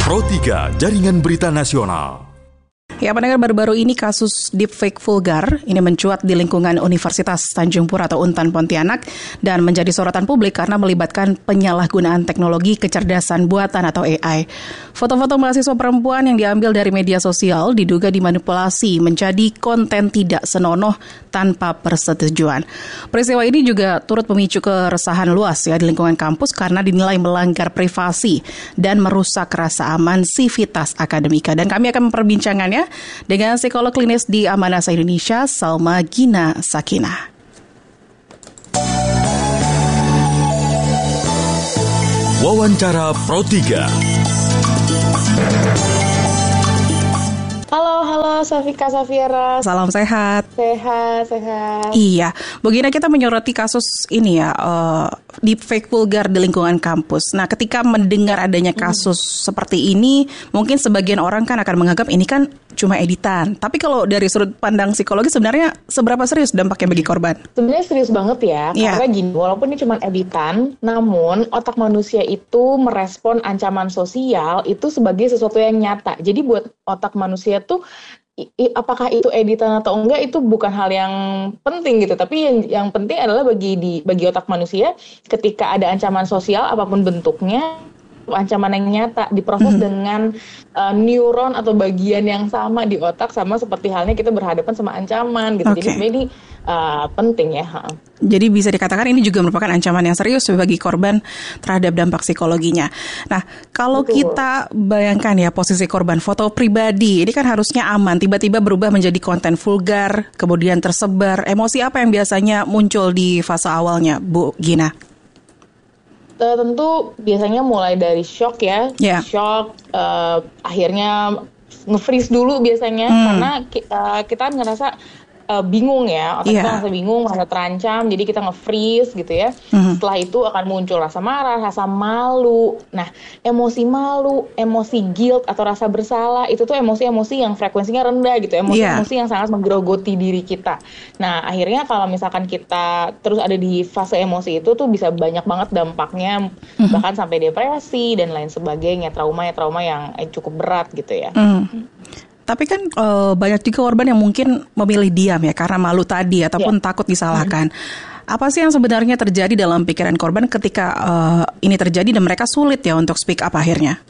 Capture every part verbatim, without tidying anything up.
Pro tiga Jaringan Berita Nasional. Ya, pendengar, baru-baru ini kasus deepfake vulgar ini mencuat di lingkungan Universitas Tanjung Pura atau Untan Pontianak dan menjadi sorotan publik karena melibatkan penyalahgunaan teknologi kecerdasan buatan atau A I. Foto-foto mahasiswa perempuan yang diambil dari media sosial diduga dimanipulasi menjadi konten tidak senonoh tanpa persetujuan. Peristiwa ini juga turut memicu keresahan luas ya di lingkungan kampus karena dinilai melanggar privasi dan merusak rasa aman sivitas akademika. Dan kami akan memperbincangkannya dengan psikolog klinis di Amanasa Indonesia, Salma Gina Sakinah. Wawancara Pro tiga. Halo, halo Safika Safiera. Salam sehat. Sehat, sehat. Iya, begini kita menyoroti kasus ini ya, uh, deepfake vulgar di lingkungan kampus. Nah, ketika mendengar adanya kasus hmm. seperti ini, mungkin sebagian orang kan akan menganggap ini kan cuma editan. Tapi kalau dari sudut pandang psikologi sebenarnya seberapa serius dampaknya bagi korban? Sebenarnya serius banget ya, yeah. Karena gini, walaupun ini cuma editan, namun otak manusia itu merespon ancaman sosial itu sebagai sesuatu yang nyata. Jadi buat otak manusia tuh I, apakah itu editan atau enggak itu bukan hal yang penting gitu, tapi yang yang penting adalah bagi di bagi otak manusia ketika ada ancaman sosial apapun bentuknya, ancaman yang nyata diproses mm-hmm. dengan uh, neuron atau bagian yang sama di otak, sama seperti halnya kita berhadapan sama ancaman gitu. Okay. Jadi ini uh, penting ya. Jadi bisa dikatakan ini juga merupakan ancaman yang serius bagi korban terhadap dampak psikologinya. Nah, kalau Betul. kita bayangkan ya posisi korban foto pribadi, ini kan harusnya aman, tiba-tiba berubah menjadi konten vulgar, kemudian tersebar. Emosi apa yang biasanya muncul di fase awalnya, Bu Gina? Uh, tentu biasanya mulai dari shock ya, yeah. shock, uh, akhirnya nge-freeze dulu biasanya, hmm. karena uh, kita ngerasa uh, bingung ya, otak yeah. kita merasa bingung, merasa terancam, jadi kita nge-freeze gitu ya. Mm-hmm. Setelah itu akan muncul rasa marah, rasa malu. Nah, emosi malu, emosi guilt atau rasa bersalah, itu tuh emosi-emosi yang frekuensinya rendah gitu, emosi-emosi yeah. yang sangat menggerogoti diri kita. Nah, akhirnya kalau misalkan kita terus ada di fase emosi itu tuh bisa banyak banget dampaknya, mm-hmm. bahkan sampai depresi dan lain sebagainya, trauma ya trauma yang eh, cukup berat gitu ya. Mm. Tapi kan e, banyak juga korban yang mungkin memilih diam ya karena malu tadi ataupun yeah. takut disalahkan. Hmm. Apa sih yang sebenarnya terjadi dalam pikiran korban ketika e, ini terjadi dan mereka sulit ya untuk speak up akhirnya?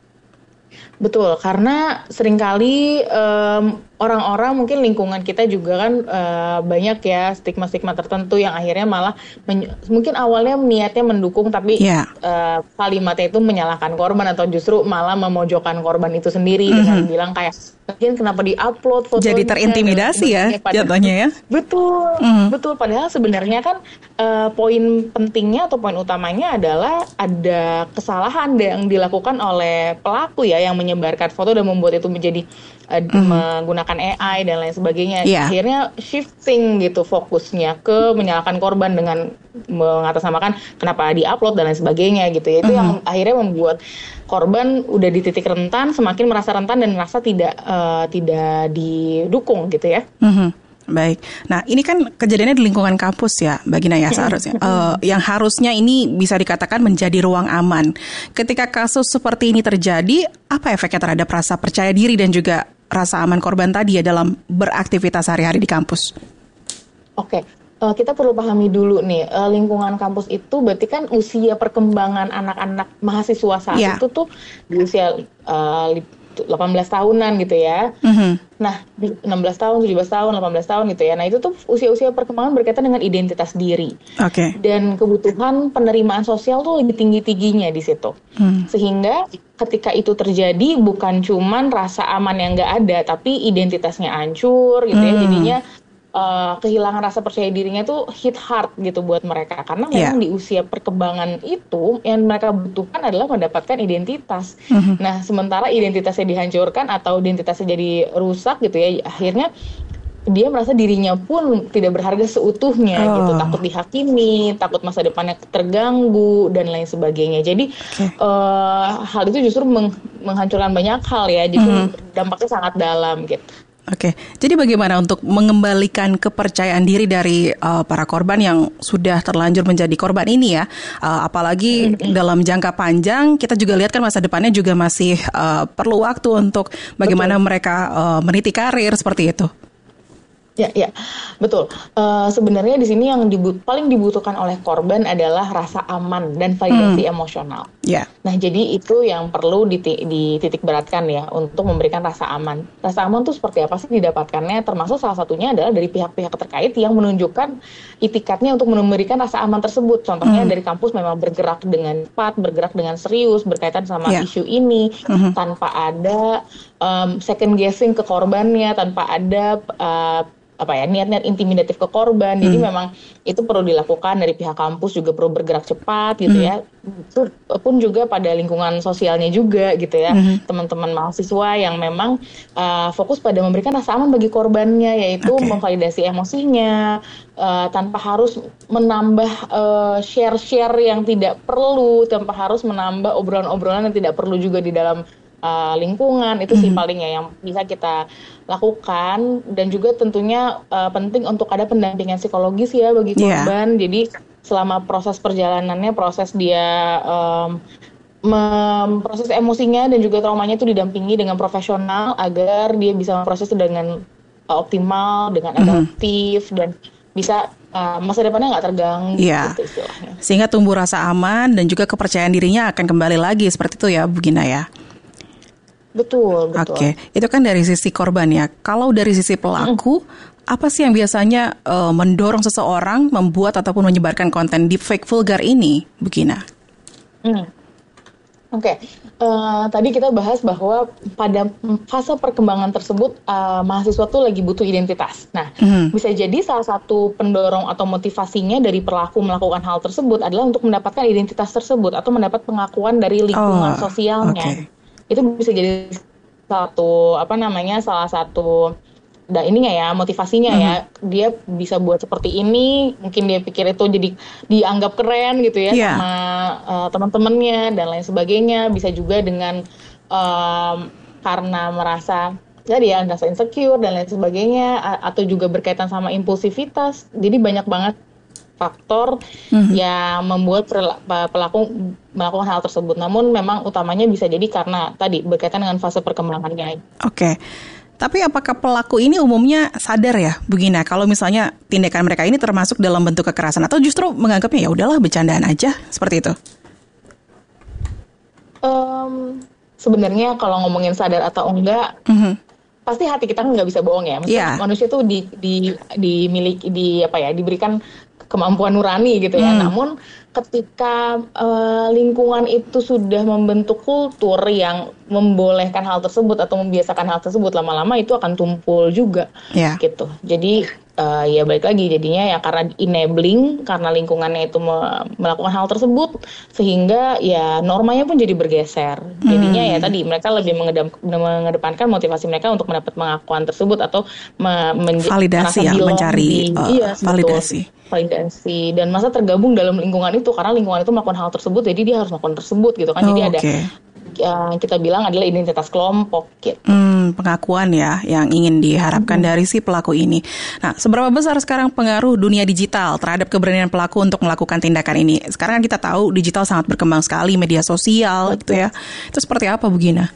Betul, karena seringkali um, orang-orang mungkin lingkungan kita juga kan uh, banyak ya stigma-stigma tertentu yang akhirnya malah men- mungkin awalnya niatnya mendukung tapi yeah. uh, kalimatnya itu menyalahkan korban atau justru malah memojokkan korban itu sendiri mm-hmm. dengan bilang kayak mungkin kenapa di-upload fotonya. Jadi terintimidasi ya jatuhnya ya. Betul, mm-hmm. betul. Padahal sebenarnya kan uh, poin pentingnya atau poin utamanya adalah ada kesalahan yang dilakukan oleh pelaku ya yang menyebarkan foto dan membuat itu menjadi uh, mm-hmm. menggunakan A I dan lain sebagainya. Yeah. Akhirnya shifting gitu fokusnya ke menyalahkan korban dengan mengatasnamakan kenapa di-upload dan lain sebagainya gitu ya. Itu mm-hmm. yang akhirnya membuat korban udah di titik rentan, semakin merasa rentan dan merasa tidak uh, tidak didukung gitu ya. Mm-hmm. Baik. Nah, ini kan kejadiannya di lingkungan kampus ya, Mbak Gina ya seharusnya. uh, yang harusnya ini bisa dikatakan menjadi ruang aman. Ketika kasus seperti ini terjadi, apa efeknya terhadap rasa percaya diri dan juga rasa aman korban tadi ya dalam beraktivitas sehari-hari di kampus? Oke. Uh, kita perlu pahami dulu nih, uh, lingkungan kampus itu berarti kan usia perkembangan anak-anak mahasiswa saat yeah. itu tuh di usia uh, delapan belas tahunan gitu ya. Mm-hmm. Nah, enam belas tahun, tujuh belas tahun, delapan belas tahun gitu ya. Nah, itu tuh usia-usia perkembangan berkaitan dengan identitas diri. Oke. Okay. Dan kebutuhan penerimaan sosial tuh lebih tinggi-tingginya di situ. Mm. Sehingga ketika itu terjadi bukan cuman rasa aman yang nggak ada, tapi identitasnya hancur gitu mm. ya. Jadinya Uh, kehilangan rasa percaya dirinya tuh hit hard gitu buat mereka karena memang yeah. di usia perkembangan itu yang mereka butuhkan adalah mendapatkan identitas. Mm-hmm. Nah, sementara identitasnya dihancurkan atau identitasnya jadi rusak gitu ya, akhirnya dia merasa dirinya pun tidak berharga seutuhnya oh. gitu, takut dihakimi, takut masa depannya terganggu dan lain sebagainya. Jadi okay. uh, hal itu justru meng- menghancurkan banyak hal ya, justru mm. dampaknya sangat dalam gitu. Oke, jadi bagaimana untuk mengembalikan kepercayaan diri dari uh, para korban yang sudah terlanjur menjadi korban ini ya, uh, apalagi mm-hmm. dalam jangka panjang kita juga lihat kan masa depannya juga masih uh, perlu waktu untuk bagaimana Betul. mereka uh, meniti karir seperti itu. Ya, ya, betul. Uh, sebenarnya di sini yang dibut- paling dibutuhkan oleh korban adalah rasa aman dan validasi hmm. emosional. Yeah. Nah, jadi itu yang perlu diti- dititik beratkan ya untuk memberikan rasa aman. Rasa aman tuh seperti apa sih didapatkannya? Termasuk salah satunya adalah dari pihak-pihak terkait yang menunjukkan itikadnya untuk memberikan rasa aman tersebut. Contohnya hmm. dari kampus memang bergerak dengan cepat, bergerak dengan serius berkaitan sama yeah. isu ini hmm. tanpa ada um, second guessing ke korbannya, tanpa ada uh, apa ya niat-niat intimidatif ke korban. Hmm. Jadi memang itu perlu dilakukan dari pihak kampus, juga perlu bergerak cepat gitu hmm. ya. Itu pun juga pada lingkungan sosialnya juga gitu ya. Hmm. Teman-teman mahasiswa yang memang uh, fokus pada memberikan rasa aman bagi korbannya, yaitu okay. memvalidasi emosinya uh, tanpa harus menambah uh, share-share yang tidak perlu, tanpa harus menambah obrolan-obrolan yang tidak perlu juga di dalam Uh, lingkungan. Itu sih mm-hmm. paling ya yang bisa kita lakukan. Dan juga tentunya uh, penting untuk ada pendampingan psikologis ya bagi korban. Yeah. Jadi selama proses perjalanannya, proses dia um, memproses emosinya dan juga traumanya itu didampingi dengan profesional agar dia bisa memproses itu dengan uh, optimal, dengan adaptif mm-hmm. dan bisa uh, masa depannya nggak terganggu yeah. gitu istilahnya. Sehingga tumbuh rasa aman dan juga kepercayaan dirinya akan kembali lagi seperti itu ya Bu Gina ya. Betul, betul. Oke, itu kan dari sisi korban ya. Kalau dari sisi pelaku, mm. apa sih yang biasanya uh, mendorong seseorang membuat ataupun menyebarkan konten deepfake vulgar ini, Bu Gina? Mm. Oke, okay. uh, tadi kita bahas bahwa pada fase perkembangan tersebut uh, mahasiswa tuh lagi butuh identitas. Nah, mm. bisa jadi salah satu pendorong atau motivasinya dari pelaku melakukan hal tersebut adalah untuk mendapatkan identitas tersebut atau mendapat pengakuan dari lingkungan oh, sosialnya. Okay. Itu bisa jadi satu apa namanya salah satu dan ininya ya motivasinya mm-hmm. ya dia bisa buat seperti ini, mungkin dia pikir itu jadi dianggap keren gitu ya yeah. sama uh, teman-temannya dan lain sebagainya. Bisa juga dengan um, karena merasa ya dia merasa insecure dan lain sebagainya, atau juga berkaitan sama impulsivitas. Jadi banyak banget faktor mm-hmm. yang membuat pelaku melakukan hal tersebut. Namun memang utamanya bisa jadi karena tadi berkaitan dengan fase perkembangannya. Oke. Okay. Tapi apakah pelaku ini umumnya sadar ya, Bu Gina, kalau misalnya tindakan mereka ini termasuk dalam bentuk kekerasan, atau justru menganggapnya ya udahlah bercandaan aja seperti itu? Um, sebenarnya kalau ngomongin sadar atau enggak, mm-hmm. pasti hati kita kan nggak bisa bohong ya. Maksudnya yeah. manusia tuh di di dimiliki di apa ya diberikan kemampuan nurani gitu ya. Hmm. Namun ketika uh, lingkungan itu sudah membentuk kultur yang membolehkan hal tersebut atau membiasakan hal tersebut, lama-lama itu akan tumpul juga yeah. gitu. Jadi uh, ya balik lagi jadinya ya karena enabling, karena lingkungannya itu me- melakukan hal tersebut, sehingga ya normanya pun jadi bergeser. Jadinya hmm. ya tadi mereka lebih mengedam- mengedepankan motivasi mereka untuk mendapat pengakuan tersebut atau me- menj- validasi ya, mencari di, uh, iya, validasi. Betul. validasi dan masa tergabung dalam lingkungan itu karena lingkungan itu melakukan hal tersebut, jadi dia harus melakukan tersebut gitu kan. Oh, jadi ada okay. yang kita bilang adalah identitas kelompok gitu. Hmm, pengakuan ya yang ingin diharapkan hmm. dari si pelaku ini. Nah, seberapa besar sekarang pengaruh dunia digital terhadap keberanian pelaku untuk melakukan tindakan ini? Sekarang kan kita tahu digital sangat berkembang sekali, media sosial. Betul. Gitu ya. Itu seperti apa Bu Gina?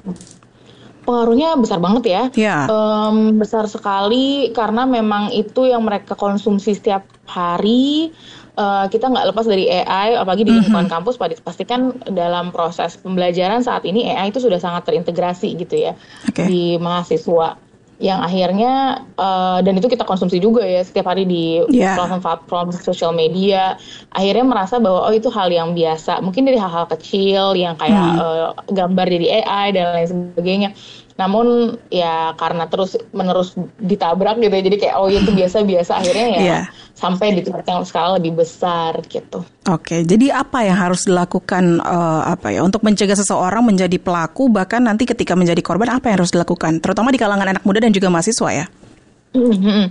Pengaruhnya besar banget ya, yeah. um, besar sekali karena memang itu yang mereka konsumsi setiap hari. Uh, kita nggak lepas dari A I, apalagi di lingkungan mm-hmm. kampus. Pastikan dalam proses pembelajaran saat ini A I itu sudah sangat terintegrasi gitu ya okay. di mahasiswa. Yang akhirnya uh, dan itu kita konsumsi juga ya setiap hari di yeah. platform-platform sosial media. Akhirnya merasa bahwa oh itu hal yang biasa. Mungkin dari hal-hal kecil yang kayak hmm. uh, gambar dari A I dan lain sebagainya. Namun ya karena terus menerus ditabrak gitu ya, jadi kayak oh itu biasa-biasa, akhirnya ya yeah. sampai di tingkat yang skala lebih besar gitu. Oke, jadi apa yang harus dilakukan uh, apa ya untuk mencegah seseorang menjadi pelaku, bahkan nanti ketika menjadi korban, apa yang harus dilakukan, terutama di kalangan anak muda dan juga mahasiswa ya? Mm-hmm.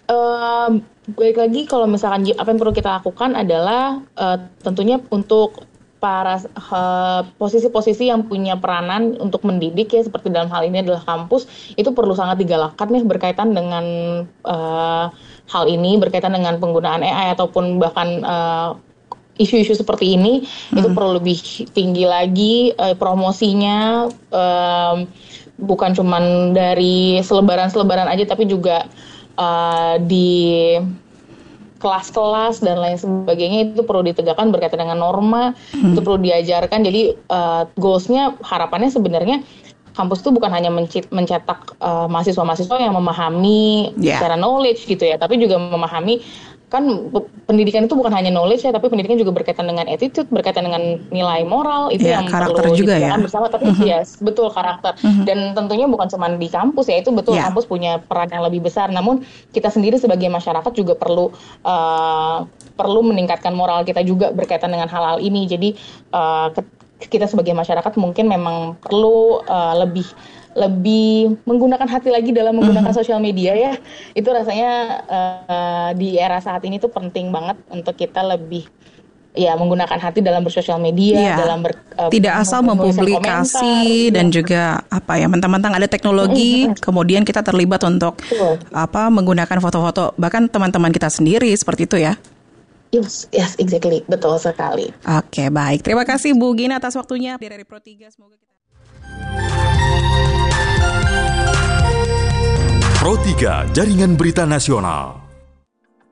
Uh, balik lagi kalau misalkan apa yang perlu kita lakukan adalah uh, tentunya untuk para uh, posisi-posisi yang punya peranan untuk mendidik ya, seperti dalam hal ini adalah kampus, itu perlu sangat digalakkan nih berkaitan dengan uh, hal ini, berkaitan dengan penggunaan A I ataupun bahkan uh, isu-isu seperti ini, hmm. itu perlu lebih tinggi lagi uh, promosinya, um, bukan cuman dari selebaran-selebaran aja, tapi juga uh, di kelas-kelas dan lain sebagainya, itu perlu ditegakkan berkaitan dengan norma, hmm. itu perlu diajarkan. Jadi uh, goals-nya, harapannya sebenarnya kampus itu bukan hanya mencetak uh, mahasiswa-mahasiswa yang memahami yeah. secara knowledge gitu ya, tapi juga memahami, kan pendidikan itu bukan hanya knowledge ya, tapi pendidikan juga berkaitan dengan attitude, berkaitan dengan nilai moral, itu yeah, yang karakter perlu juga ya bersama. Tapi mm-hmm. yes, betul karakter. Mm-hmm. Dan tentunya bukan cuma di kampus ya, itu betul yeah. kampus punya peran yang lebih besar. Namun kita sendiri sebagai masyarakat juga perlu uh, perlu meningkatkan moral kita juga berkaitan dengan hal-hal ini. Jadi uh, kita sebagai masyarakat mungkin memang perlu uh, lebih lebih menggunakan hati lagi dalam menggunakan mm-hmm. sosial media ya. Itu rasanya uh, di era saat ini tuh penting banget untuk kita lebih ya menggunakan hati dalam bersosial media, yeah. dalam ber, uh, tidak asal mempublikasi dan ya. juga apa ya, mentang-mentang ada teknologi mm-hmm. kemudian kita terlibat untuk Betul. apa menggunakan foto-foto bahkan teman-teman kita sendiri, seperti itu ya. Yes, yes, exactly. Betul sekali. Oke, baik. Terima kasih Bu Gina atas waktunya dari Pro tiga. Semoga kita Pro tiga, Jaringan Berita Nasional.